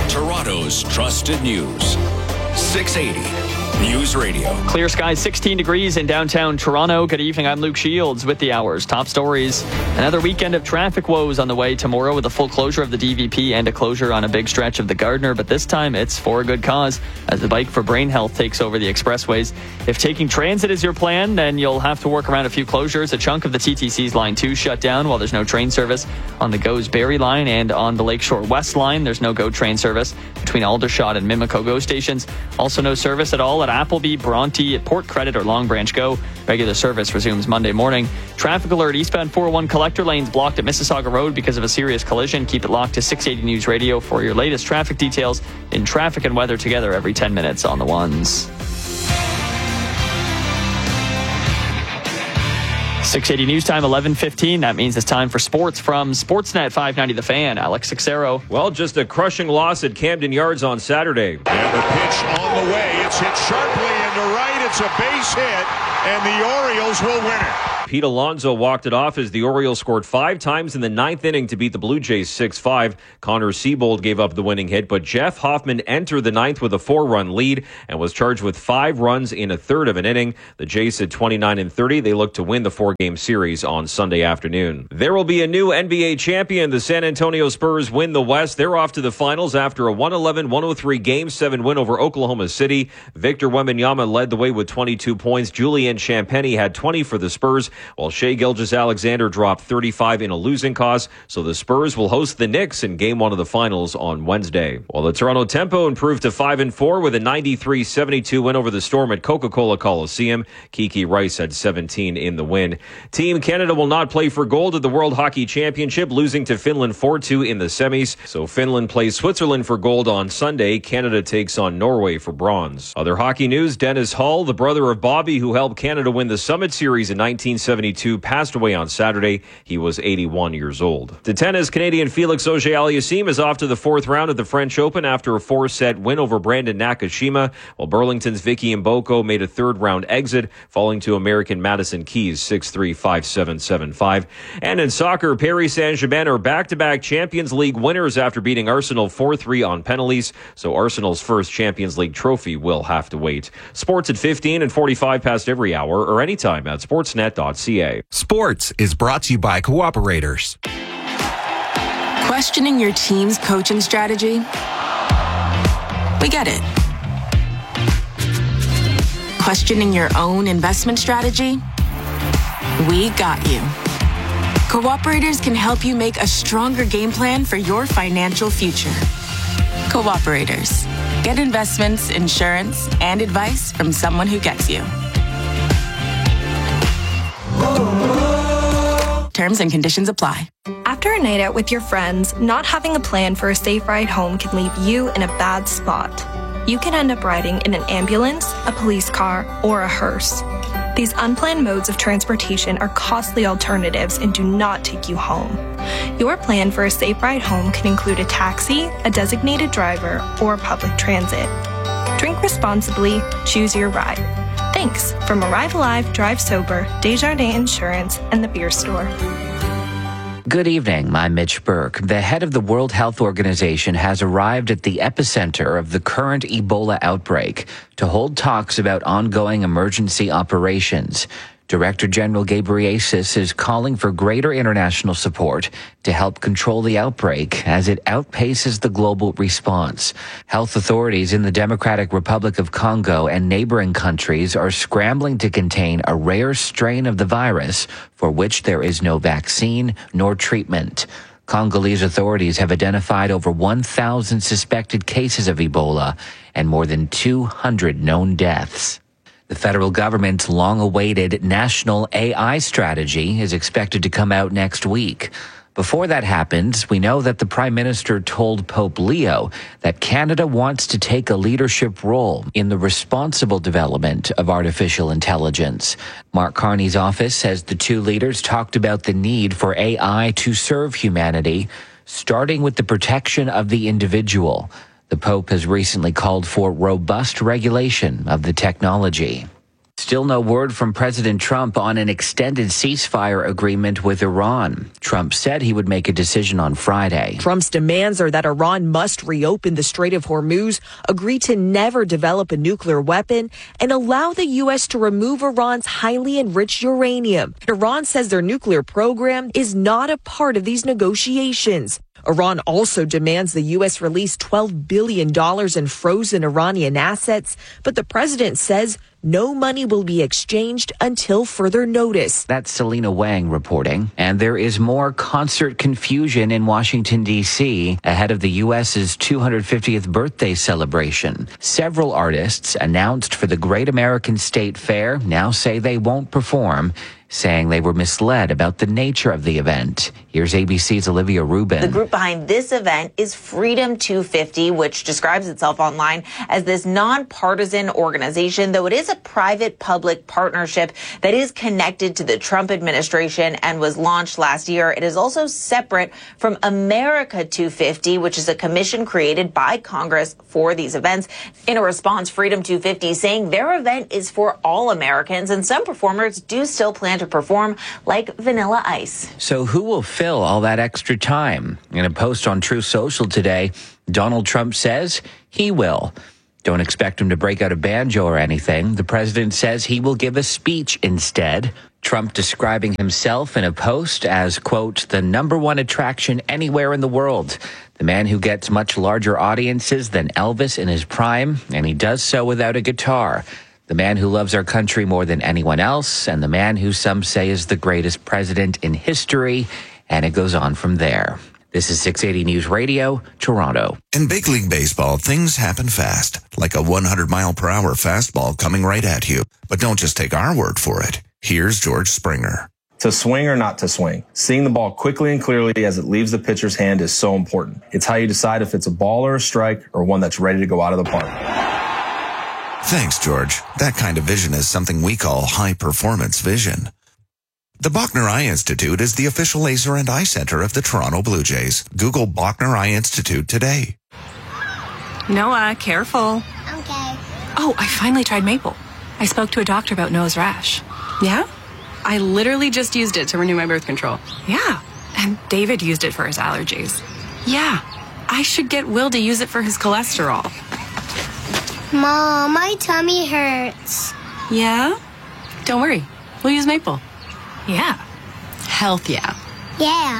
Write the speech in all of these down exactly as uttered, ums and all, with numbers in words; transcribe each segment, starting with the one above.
Toronto's trusted news. six eighty News Radio. Clear skies, sixteen degrees in downtown Toronto. Good evening, I'm Luke Shields with the hours. Top stories. Another weekend of traffic woes on the way tomorrow with a full closure of the D V P and a closure on a big stretch of the Gardiner, but this time it's for a good cause as the Bike for Brain Health takes over the expressways. If taking transit is your plan, then you'll have to work around a few closures. A chunk of the T T C's Line two shut down while there's no train service on the GO's Barrie line, and on the Lakeshore West line there's no GO train service between Aldershot and Mimico GO stations. Also no service at all at Appleby, Bronte, at Port Credit or Long Branch GO. Regular service resumes Monday morning. Traffic alert, eastbound four oh one collector lanes blocked at Mississauga Road because of a serious collision. Keep it locked to six eighty News Radio for your latest traffic details in traffic and weather together every ten minutes on the ones. six eighty News Time, eleven fifteen. That means it's time for sports from Sportsnet five ninety The Fan. Alex Sixero. Well, just a crushing loss at Camden Yards on Saturday. And the pitch on the way. It's hit sharply into right. It's a base hit, and the Orioles will win it. Pete Alonso walked it off as the Orioles scored five times in the ninth inning to beat the Blue Jays six five. Connor Siebold gave up the winning hit, but Jeff Hoffman entered the ninth with a four-run lead and was charged with five runs in a third of an inning. The Jays at twenty-nine and thirty. They look to win the four-game series on Sunday afternoon. There will be a new N B A champion. The San Antonio Spurs win the West. They're off to the finals after a one eleven one oh three Game seven win over Oklahoma City. Victor Wembanyama led the way with twenty-two points. Julian Champagnie had twenty for the Spurs, while Shai Gilgeous-Alexander dropped thirty-five in a losing cause. So the Spurs will host the Knicks in Game one of the finals on Wednesday. While the Toronto Tempo improved to five and four with a ninety-three seventy-two win over the Storm at Coca-Cola Coliseum. Kiki Rice had seventeen in the win. Team Canada will not play for gold at the World Hockey Championship, losing to Finland four two in the semis. So Finland plays Switzerland for gold on Sunday. Canada takes on Norway for bronze. Other hockey news, Dennis Hull, the brother of Bobby who helped Canada win the Summit Series in nineteen seventy-two, passed away on Saturday. He was eighty-one years old. To tennis, Canadian Felix Auger-Aliassime is off to the fourth round of the French Open after a four-set win over Brandon Nakashima, while Burlington's Vicky Mboko made a third-round exit, falling to American Madison Keys six three, five seven, seven five. And in soccer, Paris Saint-Germain are back-to-back Champions League winners after beating Arsenal four three on penalties, so Arsenal's first Champions League trophy will have to wait. Sports at fifteen and forty-five past every hour or anytime at sportsnet dot c a. Sports is brought to you by Cooperators. Questioning your team's coaching strategy? We get it. Questioning your own investment strategy? We got you. Cooperators can help you make a stronger game plan for your financial future. Cooperators. Get investments, insurance, and advice from someone who gets you. Terms and conditions apply. After a night out with your friends, not having a plan for a safe ride home can leave you in a bad spot. You can end up riding in an ambulance, a police car, or a hearse. These unplanned modes of transportation are costly alternatives and do not take you home. Your plan for a safe ride home can include a taxi, a designated driver, or public transit. Drink responsibly, choose your ride. Thanks from Arrive Alive, Drive Sober, Desjardins Insurance, and the Beer Store. Good evening, I'm Mitch Burke. The head of the World Health Organization has arrived at the epicenter of the current Ebola outbreak to hold talks about ongoing emergency operations. Director General Ghebreyesus is calling for greater international support to help control the outbreak as it outpaces the global response. Health authorities in the Democratic Republic of Congo and neighboring countries are scrambling to contain a rare strain of the virus for which there is no vaccine nor treatment. Congolese authorities have identified over one thousand suspected cases of Ebola and more than two hundred known deaths. The federal government's long-awaited national A I strategy is expected to come out next week. Before that happens, we know that the Prime Minister told Pope Leo that Canada wants to take a leadership role in the responsible development of artificial intelligence. Mark Carney's office says the two leaders talked about the need for A I to serve humanity, starting with the protection of the individual. The Pope has recently called for robust regulation of the technology. Still no word from President Trump on an extended ceasefire agreement with Iran. Trump said he would make a decision on Friday. Trump's demands are that Iran must reopen the Strait of Hormuz, agree to never develop a nuclear weapon, and allow the U S to remove Iran's highly enriched uranium. Iran says their nuclear program is not a part of these negotiations. Iran also demands the U S release twelve billion dollars in frozen Iranian assets, but the president says no money will be exchanged until further notice. That's Selena Wang reporting. And there is more concert confusion in Washington, D C ahead of the U S's two hundred fiftieth birthday celebration. Several artists announced for the Great American State Fair now say they won't perform, saying they were misled about the nature of the event. Here's A B C's Olivia Rubin. The group behind this event is Freedom two fifty, which describes itself online as this nonpartisan organization, though it is a private-public partnership that is connected to the Trump administration and was launched last year. It is also separate from America two fifty, which is a commission created by Congress for these events. In a response, Freedom two fifty saying their event is for all Americans, and some performers do still plan to perform, like Vanilla Ice. So who will fill all that extra time? In a post on Truth Social today, Donald Trump says he will. Don't expect him to break out a banjo or anything. The president says he will give a speech instead. Trump describing himself in a post as, quote, the number one attraction anywhere in the world. The man who gets much larger audiences than Elvis in his prime, and he does so without a guitar. The man who loves our country more than anyone else, and the man who some say is the greatest president in history, and it goes on from there. This is six eighty News Radio, Toronto. In Big League Baseball, things happen fast, like a one hundred mile per hour fastball coming right at you. But don't just take our word for it. Here's George Springer. To swing or not to swing, seeing the ball quickly and clearly as it leaves the pitcher's hand is so important. It's how you decide if it's a ball or a strike or one that's ready to go out of the park. Thanks, George. That kind of vision is something we call high-performance vision. The Bachner Eye Institute is the official laser and eye center of the Toronto Blue Jays. Google Bachner Eye Institute today. Noah, careful. Okay. Oh, I finally tried Maple. I spoke to a doctor about nose rash. Yeah? I literally just used it to renew my birth control. Yeah. And David used it for his allergies. Yeah. I should get Will to use it for his cholesterol. Mom, my tummy hurts. Yeah? Don't worry. We'll use Maple. Yeah. Health, yeah. Yeah.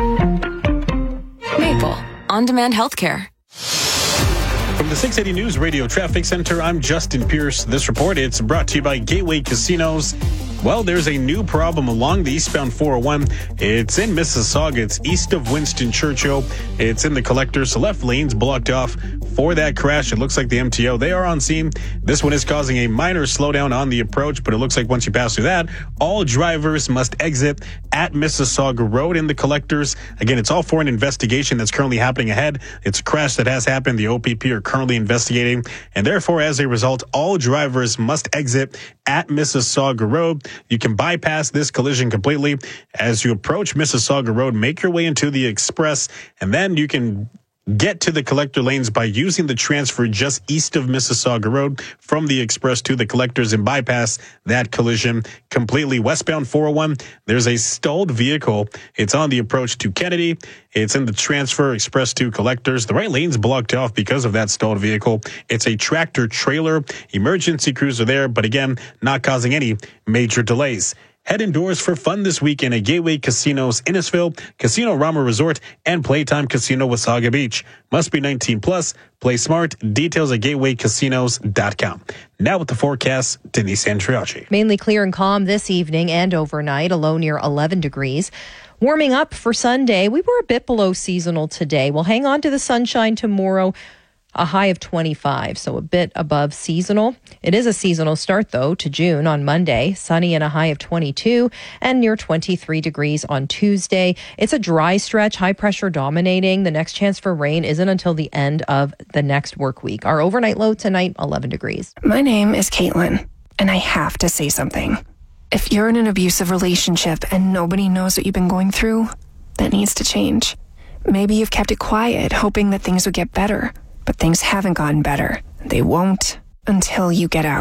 Maple. On-demand healthcare. From the six eighty News Radio Traffic Center, I'm Justin Pierce. This report, it's brought to you by Gateway Casinos. Well, there's a new problem along the eastbound four oh one. It's in Mississauga. It's east of Winston Churchill. It's in the collectors. The left lane's blocked off for that crash. It looks like the M T O, they are on scene. This one is causing a minor slowdown on the approach, but it looks like once you pass through that, all drivers must exit at Mississauga Road in the collectors. Again, it's all for an investigation that's currently happening ahead. It's a crash that has happened. The O P P are currently investigating, and therefore, as a result, all drivers must exit at Mississauga Road. You can bypass this collision completely. As you approach Mississauga Road, make your way into the express, and then you can get to the collector lanes by using the transfer just east of Mississauga Road from the express to the collectors and bypass that collision completely. Westbound four oh one, there's a stalled vehicle. It's on the approach to Kennedy. It's in the transfer express to collectors. The right lane's blocked off because of that stalled vehicle. It's a tractor trailer. Emergency crews are there, but again, not causing any major delays. Head indoors for fun this weekend at Gateway Casinos Innisfil, Casino Rama Resort, and Playtime Casino Wasaga Beach. Must be nineteen plus. Play smart. Details at gateway casinos dot com. Now with the forecast, Denise Andriachi. Mainly clear and calm this evening and overnight, a low near eleven degrees. Warming up for Sunday. We were a bit below seasonal today. We'll hang on to the sunshine tomorrow. A high of twenty-five, so a bit above seasonal. It is a seasonal start, though, to June on Monday. Sunny and a high of twenty-two and near twenty-three degrees on Tuesday. It's a dry stretch, high pressure dominating. The next chance for rain isn't until the end of the next work week. Our overnight low tonight, eleven degrees. My name is Caitlin, and I have to say something. If you're in an abusive relationship and nobody knows what you've been going through, that needs to change. Maybe you've kept it quiet, hoping that things would get better. But things haven't gotten better. They won't until you get out.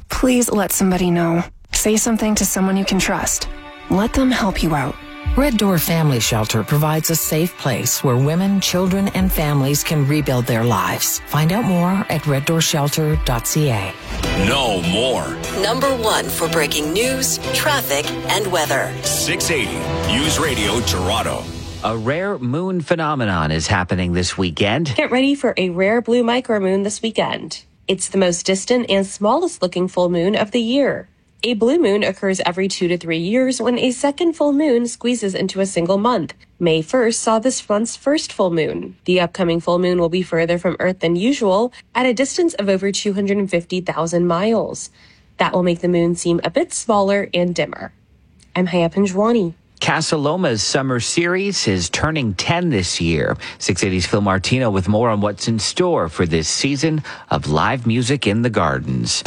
please let somebody know. Say something to someone you can trust. Let them help you out. Red Door Family Shelter provides a safe place where women, children, and families can rebuild their lives. Find out more at red door shelter dot c a. No more. Number one for breaking news, traffic, and weather. six eighty News Radio Toronto. A rare moon phenomenon is happening this weekend. Get ready for a rare blue micromoon this weekend. It's the most distant and smallest looking full moon of the year. A blue moon occurs every two to three years when a second full moon squeezes into a single month. May first saw this month's first full moon. The upcoming full moon will be further from Earth than usual at a distance of over two hundred fifty thousand miles. That will make the moon seem a bit smaller and dimmer. I'm Haya Panjwani. Casa Loma's summer series is turning ten this year. six eighty's Phil Martino with more on what's in store for this season of live music in the gardens.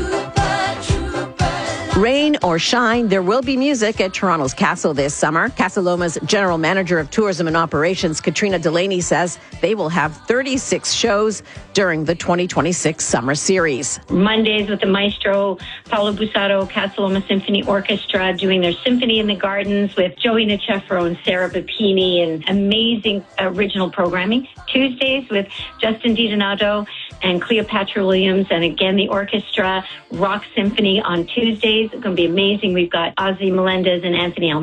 Rain or shine, there will be music at Toronto's Castle this summer. Casa Loma's General Manager of Tourism and Operations, Katrina Delaney, says they will have thirty-six shows during the twenty twenty-six summer series. Mondays with the maestro, Paolo Busato, Casa Loma Symphony Orchestra, doing their Symphony in the Gardens with Joey Nicefro and Sarah Bapini, and amazing original programming. Tuesdays with Justin DiDonato and Cleopatra Williams, and again, the orchestra, Rock Symphony on Tuesdays. It's going to be amazing. We've got Ozzy Melendez and Anthony Almeida.